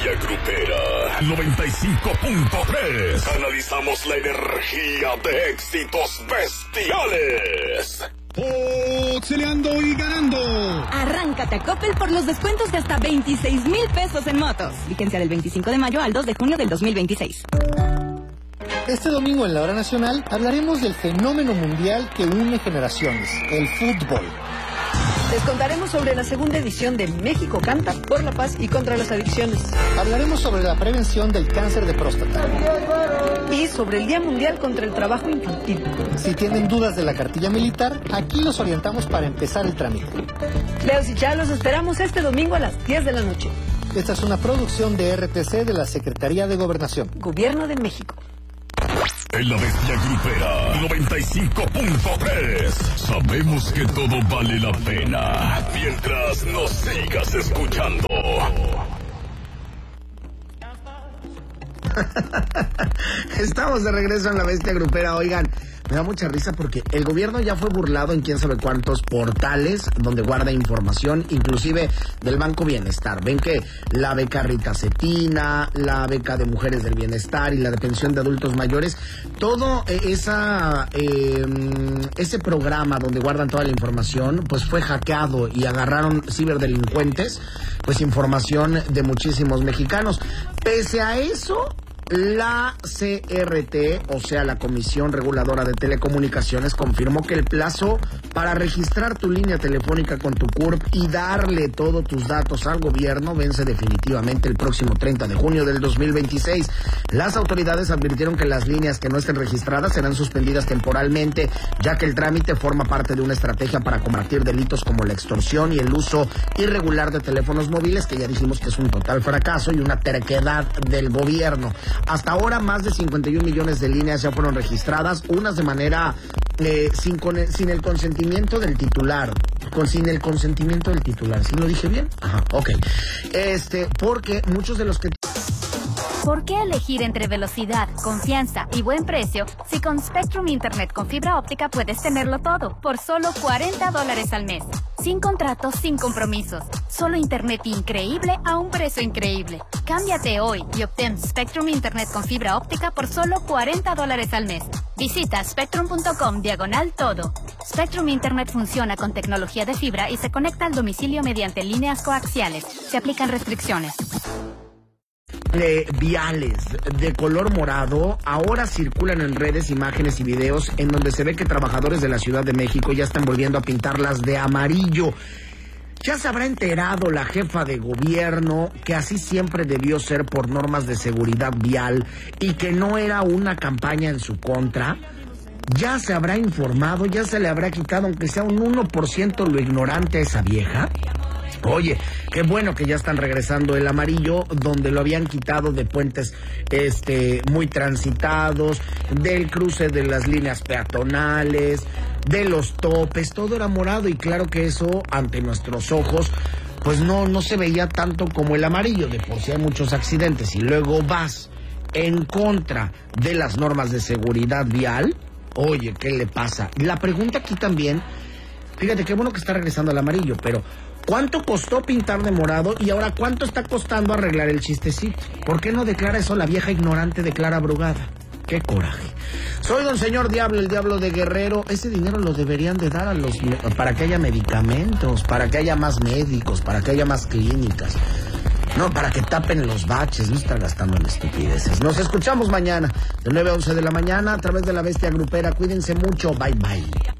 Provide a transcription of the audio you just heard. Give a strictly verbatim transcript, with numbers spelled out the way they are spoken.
Bestia Grupera noventa y cinco punto tres. Analizamos la energía de éxitos bestiales. Boxeleando y ganando. Arráncate a Coppel por los descuentos de hasta veintiséis mil pesos en motos. Vigencia del veinticinco de mayo al dos de junio del dos mil veintiséis. Este domingo en la Hora Nacional hablaremos del fenómeno mundial que une generaciones, el fútbol. Les contaremos sobre la segunda edición de México Canta por la paz y contra las adicciones. Hablaremos sobre la prevención del cáncer de próstata. Y sobre el Día Mundial contra el Trabajo Infantil. Si tienen dudas de la cartilla militar, aquí los orientamos para empezar el trámite. Leos y Chá, los esperamos este domingo a las diez de la noche. Esta es una producción de R T C de la Secretaría de Gobernación. Gobierno de México. En la Bestia Grupera noventa y cinco punto tres. Sabemos que todo vale la pena mientras nos sigas escuchando. Estamos de regreso en la Bestia Grupera. Oigan, me da mucha risa porque el gobierno ya fue burlado en quién sabe cuántos portales donde guarda información, inclusive del Banco Bienestar. Ven que la beca Rita Cetina, la beca de Mujeres del Bienestar y la de pensión de adultos mayores, todo esa eh, ese programa donde guardan toda la información, pues fue hackeado y agarraron ciberdelincuentes, pues información de muchísimos mexicanos. Pese a eso, la C R T, o sea, la Comisión Reguladora de Telecomunicaciones, confirmó que el plazo para registrar tu línea telefónica con tu C U R P y darle todos tus datos al gobierno vence definitivamente el próximo treinta de junio del dos mil veintiséis. Las autoridades advirtieron que las líneas que no estén registradas serán suspendidas temporalmente, ya que el trámite forma parte de una estrategia para combatir delitos como la extorsión y el uso irregular de teléfonos móviles, que ya dijimos que es un total fracaso y una terquedad del gobierno. Hasta ahora más de cincuenta y un millones de líneas ya fueron registradas, unas de manera eh, sin, con el, sin el consentimiento del titular. Con, sin el consentimiento del titular. ¿Sí lo dije bien? Ajá, ok. Este, porque muchos de los que... ¿Por qué elegir entre velocidad, confianza y buen precio si con Spectrum Internet con fibra óptica puedes tenerlo todo por solo cuarenta dólares al mes? Sin contratos, sin compromisos. Solo internet increíble a un precio increíble. Cámbiate hoy y obtén Spectrum Internet con fibra óptica por solo cuarenta dólares al mes. Visita spectrum.com diagonal todo. Spectrum Internet funciona con tecnología de fibra y se conecta al domicilio mediante líneas coaxiales. Se aplican restricciones. Eh, viales de color morado ahora circulan en redes imágenes y videos en donde se ve que trabajadores de la Ciudad de México ya están volviendo a pintarlas de amarillo. Ya se habrá enterado la jefa de gobierno que así siempre debió ser por normas de seguridad vial y que no era una campaña en su contra. Ya se habrá informado, ya se le habrá quitado aunque sea un uno por ciento lo ignorante a esa vieja. Oye, qué bueno que ya están regresando el amarillo, donde lo habían quitado de puentes este muy transitados, del cruce de las líneas peatonales, de los topes, todo era morado y claro que eso ante nuestros ojos pues no, no se veía tanto como el amarillo. De por sí hay muchos accidentes y luego vas en contra de las normas de seguridad vial. Oye, ¿qué le pasa? La pregunta aquí también, fíjate qué bueno que está regresando el amarillo, pero ¿cuánto costó pintar de morado y ahora cuánto está costando arreglar el chistecito? ¿Por qué no declara eso la vieja ignorante de Clara Brugada? ¡Qué coraje! Soy don señor Diablo, el Diablo de Guerrero. Ese dinero lo deberían de dar a los para que haya medicamentos, para que haya más médicos, para que haya más clínicas. No, para que tapen los baches, no estar gastando en estupideces. Nos escuchamos mañana, de nueve a once de la mañana, a través de la Bestia Grupera. Cuídense mucho, bye bye.